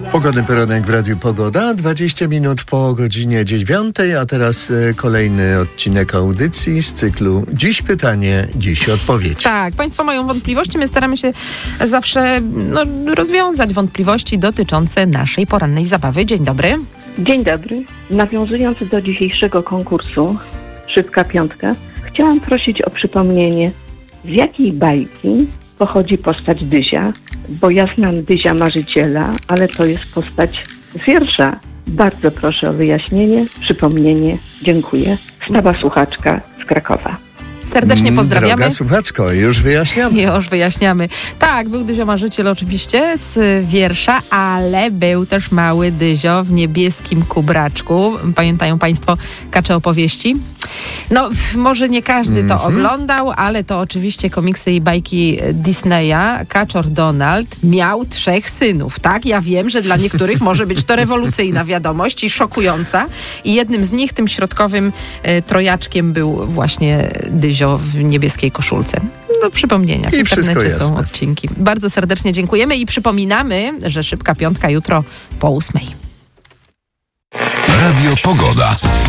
Pogodny poranek w Radiu Pogoda, 20 minut po godzinie 9, a teraz kolejny odcinek audycji z cyklu Dziś pytanie, dziś odpowiedź. Tak, Państwo mają wątpliwości, my staramy się zawsze rozwiązać wątpliwości dotyczące naszej porannej zabawy. Dzień dobry. Dzień dobry. Nawiązując do dzisiejszego konkursu Szybka Piątka, chciałam prosić o przypomnienie, z jakiej bajki pochodzi postać Dyzia, bo ja znam Dyzia Marzyciela, ale to jest postać z wiersza. Bardzo proszę o wyjaśnienie, przypomnienie. Dziękuję. Stawa słuchaczka z Krakowa. Serdecznie pozdrawiamy. Droga słuchaczko, już wyjaśniamy. Już wyjaśniamy. Tak, był Dyzio Marzyciel oczywiście z wiersza, ale był też mały Dyzio w niebieskim kubraczku. Pamiętają Państwo Kacze opowieści? No, może nie każdy to oglądał, ale to oczywiście komiksy i bajki Disneya. Kaczor Donald miał 3 synów, tak? Ja wiem, że dla niektórych może być to rewolucyjna wiadomość i szokująca. I jednym z nich, tym środkowym trojaczkiem był właśnie Dyzio w niebieskiej koszulce. Do przypomnienia. W internecie są odcinki. Bardzo serdecznie dziękujemy i przypominamy, że Szybka Piątka jutro po 8:00. Radio Pogoda.